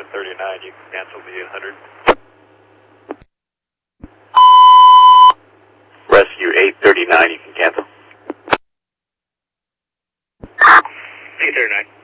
39, you can cancel the 800. Rescue 839, you can cancel. 839.